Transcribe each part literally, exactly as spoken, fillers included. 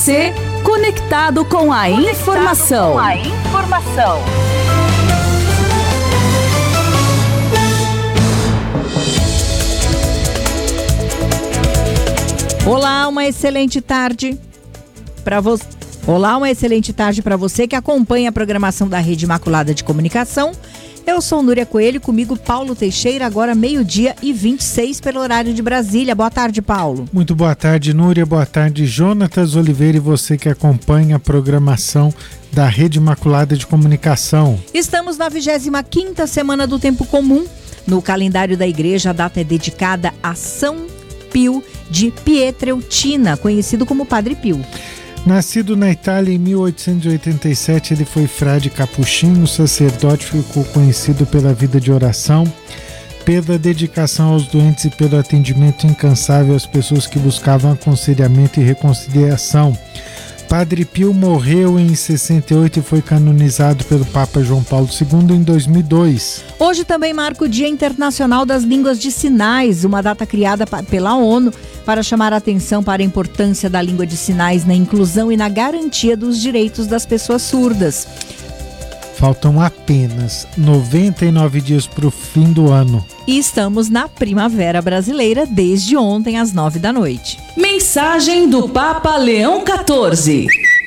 Você, conectado com a conectado informação. Com a informação. Olá, uma excelente tarde para você. Olá, uma excelente tarde para você que acompanha a programação da Rede Imaculada de Comunicação. Eu sou Núria Coelho, comigo Paulo Teixeira, agora meio-dia e vinte e seis pelo horário de Brasília. Boa tarde, Paulo. Muito boa tarde, Núria. Boa tarde, Jonatas Oliveira e você que acompanha a programação da Rede Imaculada de Comunicação. Estamos na vigésima quinta semana do Tempo Comum. No calendário da igreja, a data é dedicada a São Pio de Pietrelcina, conhecido como Padre Pio. Nascido na Itália em mil oitocentos e oitenta e sete, ele foi frade capuchinho, sacerdote, ficou conhecido pela vida de oração, pela dedicação aos doentes e pelo atendimento incansável às pessoas que buscavam aconselhamento e reconciliação. Padre Pio morreu em sessenta e oito e foi canonizado pelo Papa João Paulo segundo em dois mil e dois. Hoje também marca o Dia Internacional das Línguas de Sinais, uma data criada pela ONU para chamar a atenção para a importância da língua de sinais na inclusão e na garantia dos direitos das pessoas surdas. Faltam apenas noventa e nove dias para o fim do ano. E estamos na Primavera Brasileira desde ontem às nove da noite. Mensagem do Papa Leão quatorze.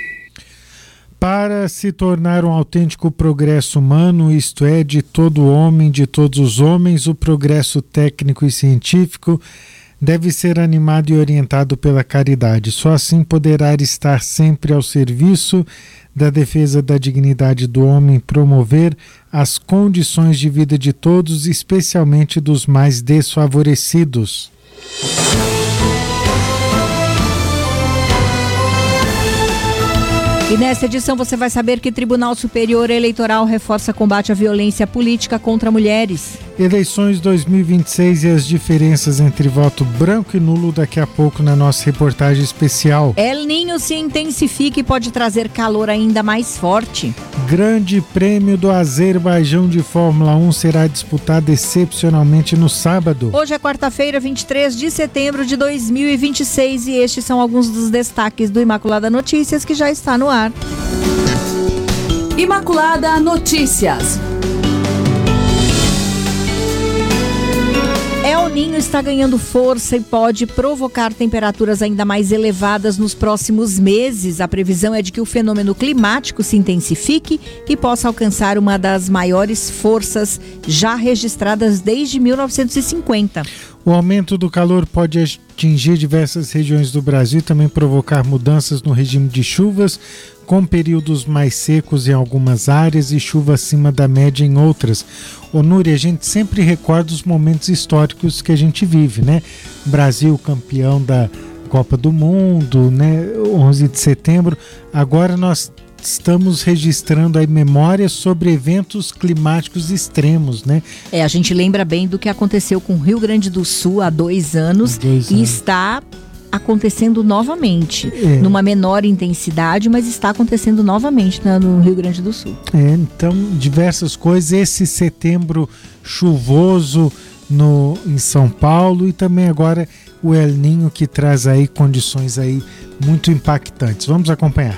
Para se tornar um autêntico progresso humano, isto é, de todo homem, de todos os homens, o progresso técnico e científico deve ser animado e orientado pela caridade. Só assim poderá estar sempre ao serviço da defesa da dignidade do homem, promover as condições de vida de todos, especialmente dos mais desfavorecidos. E nessa edição você vai saber que Tribunal Superior Eleitoral reforça combate à violência política contra mulheres. Eleições dois mil e vinte e seis e as diferenças entre voto branco e nulo daqui a pouco na nossa reportagem especial. El Niño se intensifica e pode trazer calor ainda mais forte. Grande Prêmio do Azerbaijão de Fórmula um será disputado excepcionalmente no sábado. Hoje é quarta-feira, vinte e três de setembro de dois mil e vinte e seis e estes são alguns dos destaques do Imaculada Notícias que já está no ar. Imaculada Notícias. El Niño está ganhando força e pode provocar temperaturas ainda mais elevadas nos próximos meses. A previsão é de que o fenômeno climático se intensifique e possa alcançar uma das maiores forças já registradas desde mil novecentos e cinquenta. O aumento do calor pode atingir diversas regiões do Brasil e também provocar mudanças no regime de chuvas, com períodos mais secos em algumas áreas e chuva acima da média em outras. Ô Núria, a gente sempre recorda os momentos históricos que a gente vive, né? Brasil campeão da Copa do Mundo, né? onze de setembro. Agora nós estamos registrando aí memórias sobre eventos climáticos extremos, né? É, a gente lembra bem do que aconteceu com o Rio Grande do Sul há dois anos, dois anos. E está acontecendo novamente, é. numa menor intensidade, mas está acontecendo novamente né, no Rio Grande do Sul. É, então, diversas coisas, esse setembro chuvoso no, em São Paulo e também agora o El Niño que traz aí condições aí muito impactantes. Vamos acompanhar.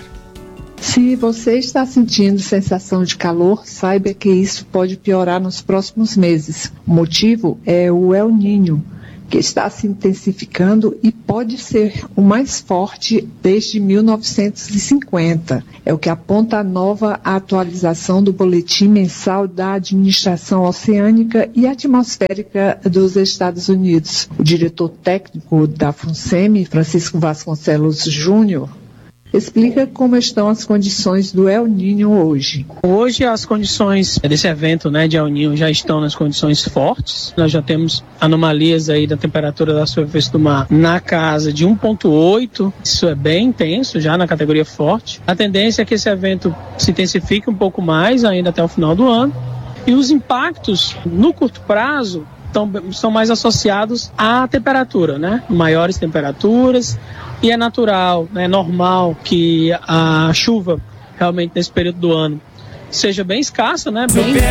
Se você está sentindo sensação de calor, saiba que isso pode piorar nos próximos meses. O motivo é o El Niño, que está se intensificando e pode ser o mais forte desde mil novecentos e cinquenta. É o que aponta a nova atualização do Boletim Mensal da Administração Oceânica e Atmosférica dos Estados Unidos. O diretor técnico da FUNSEMI, Francisco Vasconcelos Júnior, explica como estão as condições do El Niño hoje. Hoje as condições desse evento, né, de El Niño já estão nas condições fortes. Nós já temos anomalias aí da temperatura da superfície do mar na casa de um ponto oito. Isso é bem intenso, já na categoria forte. A tendência é que esse evento se intensifique um pouco mais ainda até o final do ano. E os impactos no curto prazo Estão, estão mais associados à temperatura, né? Maiores temperaturas, e é natural, é normal que a chuva realmente nesse período do ano seja bem escassa, né? Bem